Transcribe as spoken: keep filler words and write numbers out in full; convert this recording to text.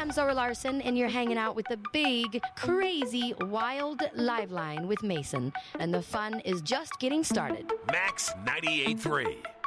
I'm Zora Larson, and you're hanging out with the big, crazy, wild Live Line with Mason. And the fun is just getting started. Max ninety-eight point three.